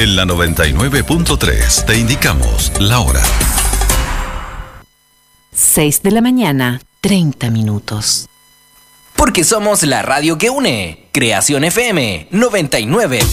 En la 99.3 te indicamos la hora. 6 de la mañana, 30 minutos. Porque somos la radio que une. Creación FM 99.